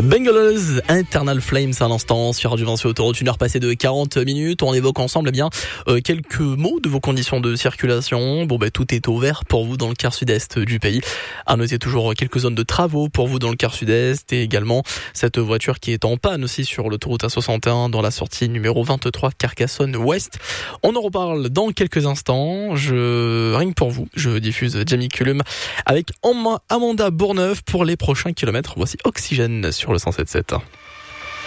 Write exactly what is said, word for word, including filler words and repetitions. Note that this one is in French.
Bengals, Eternal Flames à l'instant sur Radio Vinci Autoroute, une heure passée de quarante minutes. On évoque ensemble eh bien euh, quelques mots de vos conditions de circulation. Bon ben tout est ouvert pour vous dans le quart sud-est du pays. À noter toujours quelques zones de travaux pour vous dans le quart sud-est et également cette voiture qui est en panne aussi sur l'autoroute A soixante et un dans la sortie numéro vingt-trois Carcassonne Ouest. On en reparle dans quelques instants. Je rien que pour vous, je diffuse Jamie Cullum avec Amanda Bourneuf pour les prochains kilomètres. Voici Oxygène sur le cent sept sept.